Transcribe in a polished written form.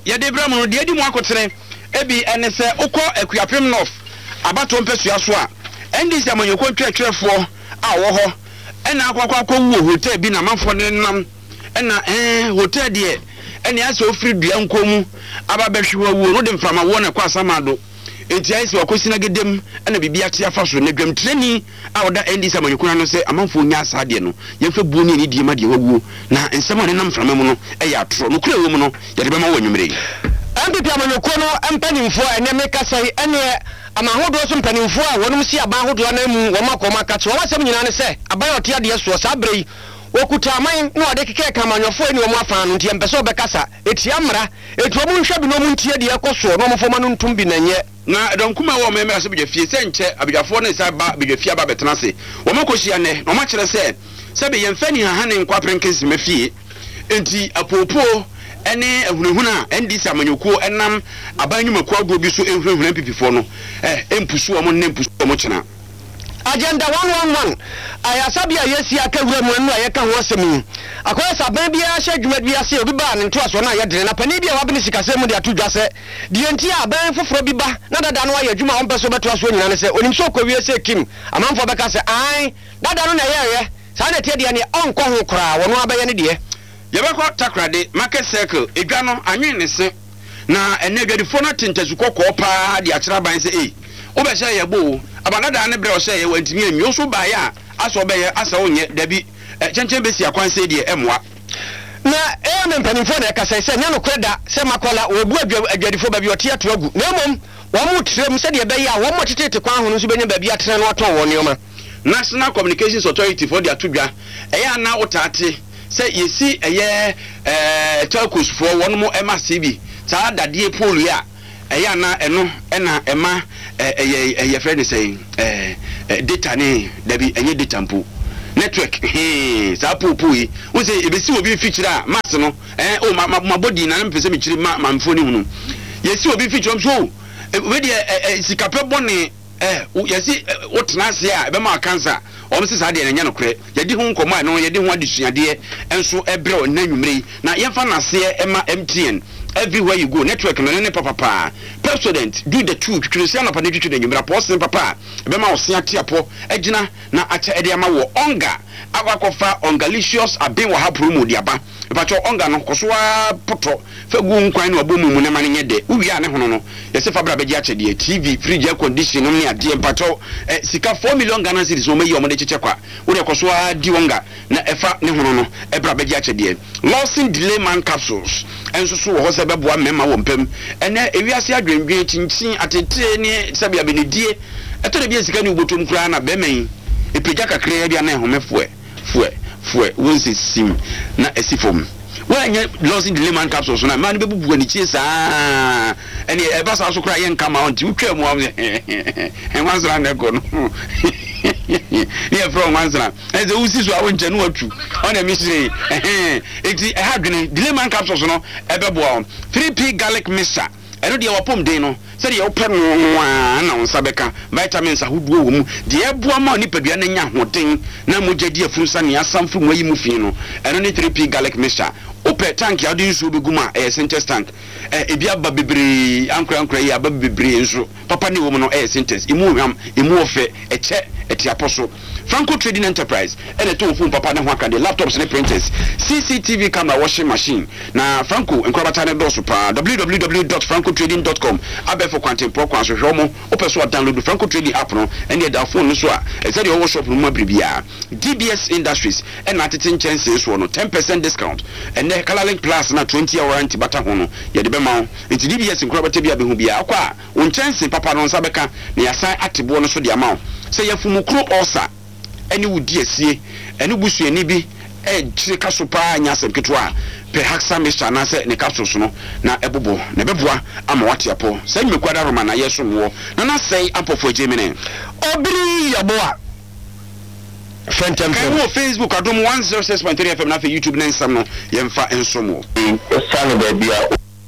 yɛde bra mu no de edi mu akotere ebi ene se ukọ Akuapem North abato mpesua so a ndc amanyoko twetwerefo a wo ho ena akwakwa wu hotel bi na manfo ne nam ena hotel de ene ase ofiri dua nkomu aba behwe wu no de mframa wo na kwa samado enti ayi se wakosina gedem ena bibia tia fa so na dwam treni a oda ndc amanyoko no se amanfo nya asade no yemfa buo ne die ma de wawu na nsema ne nam mframa mu no eya atro no kura wo mu no yede bema wo nwumre MPP amanyoko no empanimfo ene meka sai ene amahodo so mpanimfo a wonum si abahodo na mu wo makoma ka che wo asem nyina ne se aban ote ade so sa brei okuta aman no ade keke kamanyofo ni wo afa no ntie mpese obekasa etia mra etu omu nhwe bi no mu ntie de ekoso no mfoma no ntum bi nanye na donkuma wo memera se bidwafie se nche abidwafo ne sa ba bidwafie aba betena se wo makohia ne no ma kire se be yemfani ha ne nkwaprenkesi mafie enti apopo ene ehunehuna ndc amanyoko enam abanyumaku ago bi so ehunehuna pipifo no empusu omo ne empusu omo chena agenda 111 ayasabia yesi akawura mu anu ayeka ho asemi akoya saban bia hye dwuma bia se obi ba ne nto aso na ayedene na pani bia wabene sikasem de atodwa se de enti aban foforo bi ba na dada no aye dwuma on peso beto aso nyina ne se onim so kowie se kim amanfo beka se ai dada no na yeye sa na tie de ne onko ho kora wono abaye ne de yebekọ takrade market circle edwa no anwen ne se na enedwadifo na tentazuko pa de akira ban se obehye yebo abanada ne bre o se ye wantimi emi so ba ya aso obeye asa onye dabi chenchen besi akwanse de emwa na mpanimfo na ekasa se nya no kweda se makola obu adwadifo ba bi ote ato agu na mom wo mu trem se de be ya wo mo tete kwa ho no so benya ba bi atere no ato wo neoma National Communications Authority for the atudwa eya na otate se yesi telcos for one more MCB ta dadie polu ya eya na eno ena ema friend say data ne dabi enye data mpo network sa popo yi wo se ebesi obi feature a mass no my body na mpese me chiri ma mfoni hunu yesi obi feature so we de sikape bone yesi wotena ase a be ma cancer omse sa de nya no kre yedi hu nkomo no yedi hu adesuade enso ebre o nanwumre na yemfa na ase ema MTN everywhere you go network no ne papa president do the two Christian papa ne twitwe de nwumra post papa be ma osia tiapo agina na acha ede ama wo onga akwakofa ongalicious aben wa ha promo di aba pacho onga no kosoa poto fagu nkwan no abomu mu ne mane nyede uwia ne hono no yese fabra beji ache de TV fridge air condition no ne ade pacho sika 4 million Ghana cedis o meyi o de cheche kwa wo de kosoa di onga na efa ne hono no ebra beji ache de Lawson delay man capsules enso so wo se beboa mema wo mpem ene ewiase adwendwe chinchin atete ne sabia benedie eto de bia sika ni ubotom kura na bemen epeja kakra ya bia na ehomefo fue wonse sim na esifom wanya Lawson delay man capsules na man be bubu ani chie saa ene e ba sa so kura ye nka ma onti utwa mu am wanzra na go no ye from wanzra eze usi so awonche no atu ona mi sire eti e hadwene delay man capsules no ebebo 3P garlic mixture eno de wapom den no se de wopɛ no na wonsa beka vitamins ahoduo wo mu de eboa ma ni padua na nya hoden na mogya afurunsa ne asamfo mu ayi mu fi no eno ne 3P garlic mixture ope tank ya de nso beguma Sintex tank ebia ba bebre ankra yi aba bebre nso papa ne wo mu no Sintex imu hwam imu ofe eche etiaposo Franco Trading Enterprise ene to phone papa ne ho aka de laptops ne printers CCTV camera washing machine na Franco enkwabata ne doso pa www.francotrading.com abefo kwanten pro kwan so hwomo ope so download Franco Trading app no ene da phone no so a ezade wo shop no mabribia DBS Industries ene atete chance so no 10% discount ene Colorlink Plus na 20 hour warranty bata ho no ye de be ma nti DBS enkwabata bia be hu bia akwa won chance papa no nsa beka na yasan atebo no so de ama se yafumukro osa eni wudi asie eni busu eni bi chire kaso pa nya asem ketwa pe haksa mixture na se ne kaso so no na ebobo na beboa ama wate apo se nyekwada roma na yeso wo na sei apofo Gemini obiri yaboa Phantom Facebook adom 106.3 FM na fe YouTube na nsam no yemfa ensomo sana baby